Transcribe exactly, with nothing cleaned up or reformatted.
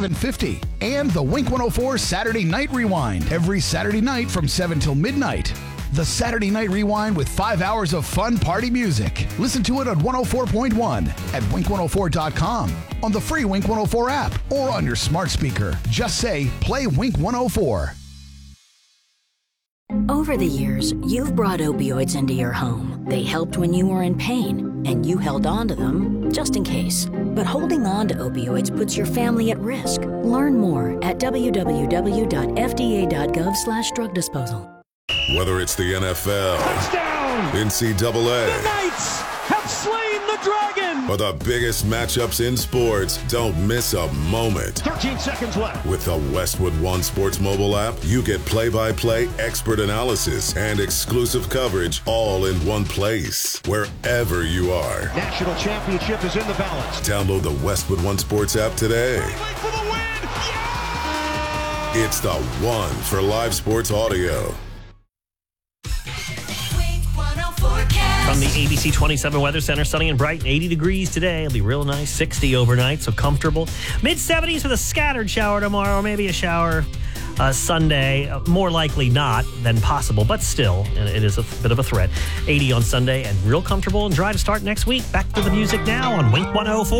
seven fifty. And the Wink one oh four Saturday Night Rewind. Every Saturday night from seven till midnight. The Saturday Night Rewind with five hours of fun party music. Listen to it on one oh four point one, at wink one oh four dot com, on the free Wink one oh four app, or on your smart speaker. Just say, play Wink one oh four. Over the years, you've brought opioids into your home. They helped when you were in pain, and you held on to them just in case. But holding on to opioids puts your family at risk. Learn more at w w w dot f d a dot gov slash drug disposal. Whether it's the N F L, touchdown, N C double A, the Knights have slain the dragon, or the biggest matchups in sports, don't miss a moment. thirteen seconds left. With the Westwood One Sports mobile app, you get play-by-play expert analysis and exclusive coverage all in one place, wherever you are. National championship is in the balance. Download the Westwood One Sports app today. For the win. Yeah! It's the one for live sports audio. From the A B C twenty-seven Weather Center, sunny and bright, and eighty degrees today. It'll be real nice, sixty overnight, so comfortable. mid seventies with a scattered shower tomorrow, or maybe a shower uh, Sunday. Uh, more likely not than possible, but still, it is a bit of a threat. eighty on Sunday, and real comfortable and dry to start next week. Back to the music now on Wink one oh four.